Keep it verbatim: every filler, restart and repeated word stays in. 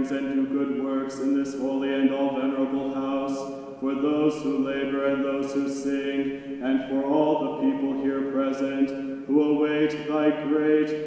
offerings and do good works in this holy and all venerable house, for those who labor and those who sing, and for all the people here present, who await thy great